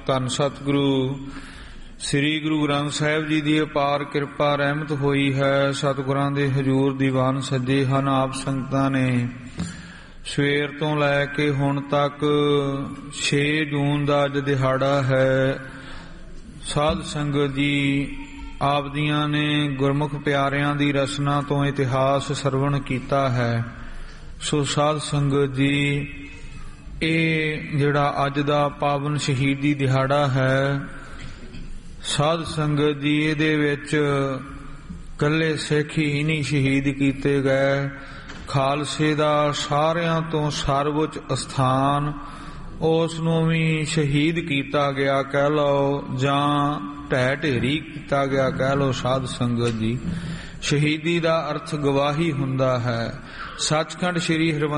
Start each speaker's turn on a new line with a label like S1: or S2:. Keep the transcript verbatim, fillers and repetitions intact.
S1: ਧੰਨ ਸਤਿਗੁਰੂ ਸ੍ਰੀ ਗੁਰੂ ਗ੍ਰੰਥ ਸਾਹਿਬ ਜੀ ਦੀ ਅਪਾਰ ਕਿਰਪਾ ਰਹਿਮਤ ਹੋਈ ਹੈ। ਸਤਿਗੁਰਾਂ ਦੇ ਹਜ਼ੂਰ ਦੀਵਾਨ ਸੱਜੇ ਹਨ। ਆਪ ਸੰਗਤਾਂ ਨੇ ਸਵੇਰ ਤੋਂ ਲੈ ਕੇ ਹੁਣ ਤੱਕ ਛੇ ਜੂਨ ਦਾ ਅੱਜ ਦਿਹਾੜਾ ਹੈ। ਸਾਧ ਸੰਗਤ ਜੀ ਆਪ ਦੀਆਂ ਨੇ ਗੁਰਮੁਖ ਪਿਆਰਿਆਂ ਦੀ ਰਸਨਾ ਤੋਂ ਇਤਿਹਾਸ ਸਰਵਣ ਕੀਤਾ ਹੈ। ਸੋ ਸਾਧ ਸੰਗਤ ਜੀ, ਇਹ ਜਿਹੜਾ ਅੱਜ ਦਾ ਪਾਵਨ ਸ਼ਹੀਦੀ ਦਿਹਾੜਾ ਹੈ, ਸਾਧ ਸੰਗਤ ਜੀ ਇਹਦੇ ਵਿੱਚ ਇਕੱਲੇ ਸਿੱਖ ਹੀ ਨਹੀਂ ਸ਼ਹੀਦ ਕੀਤੇ ਗਏ। ਖਾਲਸੇ ਦਾ ਸਾਰਿਆਂ ਤੋਂ ਸਰਵਉੱਚ ਅਸਥਾਨ, ਉਸ ਨੂੰ ਵੀ ਸ਼ਹੀਦ ਕੀਤਾ ਗਿਆ ਕਹਿ ਲਓ, ਜਾਂ ਢਹਿ ਢੇਰੀ ਕੀਤਾ ਗਿਆ ਕਹਿ ਲਓ। ਸਾਧ ਸੰਗਤ ਜੀ, ਸ਼ਹੀਦੀ ਦਾ ਅਰਥ ਗਵਾਹੀ ਹੁੰਦਾ ਹੈ। ਸੱਚਖੰਡ ਸ੍ਰੀ ਹਰਿਮੰਦਰ